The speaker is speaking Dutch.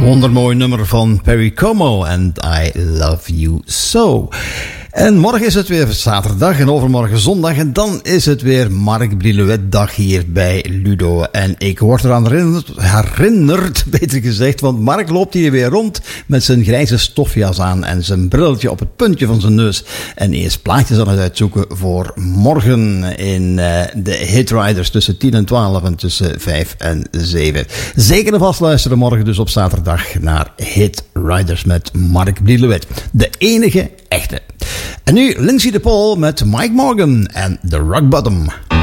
Wondermooi nummer van Perry Como en I Love You So. En morgen is het weer zaterdag en overmorgen zondag. En dan is het weer Mark Brilouet dag hier bij Ludo. En ik word eraan herinnerd, beter gezegd, want Mark loopt hier weer rond met zijn grijze stofjas aan en zijn brilletje op het puntje van zijn neus. En eerst plaatjes aan het uitzoeken voor morgen in de Hitriders tussen 10 en 12 en tussen 5 en 7. Zeker en vast luisteren morgen dus op zaterdag naar Hitriders met Mark Brilouet. De enige echte. En nu Lindsay de Paul met Mike Morgan en The Rock Bottom.